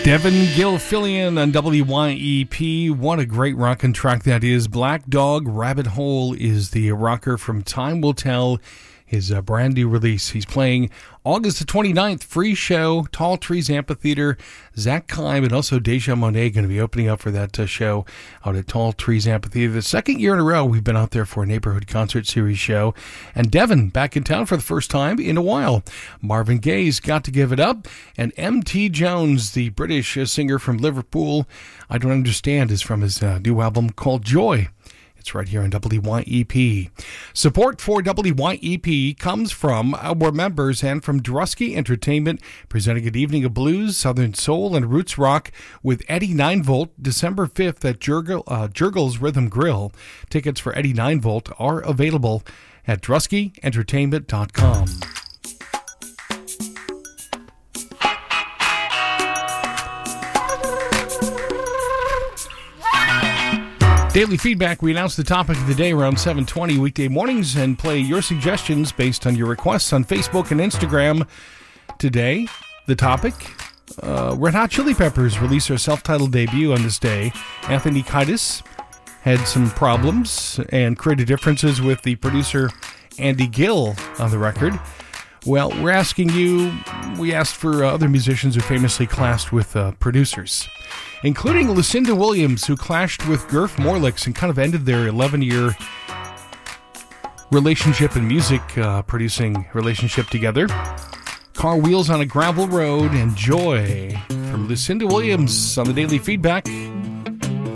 Devin Gilfillian on WYEP. What a great rockin' track that is. Black Dog Rabbit Hole is the rocker from Time Will Tell, his brand new release. He's playing August the 29th, free show, Tall Trees Amphitheater. Zach Kime and also Deja Monet going to be opening up for that show out at Tall Trees Amphitheater. The second year in a row we've been out there for a neighborhood concert series show. And Devin back in town for the first time in a while. Marvin Gaye's Got to Give It Up. And M.T. Jones, the British singer from Liverpool, I Don't Understand, is from his new album called Joy. It's right here on WYEP. Support for WYEP comes from our members and from Drusky Entertainment, presenting an evening of blues, southern soul, and roots rock with Eddie 9V, December 5th at Jurgles Rhythm Grill. Tickets for Eddie 9V are available at DruskyEntertainment.com. Daily feedback. We announce the topic of the day around 7:20 weekday mornings and play your suggestions based on your requests on Facebook and Instagram. Today, the topic, Red Hot Chili Peppers release their self-titled debut on this day. Anthony Kiedis had some problems and created differences with the producer Andy Gill on the record. Well, we asked for other musicians who famously clashed with producers, including Lucinda Williams, who clashed with Gurf Morlix and kind of ended their 11-year relationship and music producing relationship together. Car Wheels on a Gravel Road and Joy from Lucinda Williams on the Daily Feedback.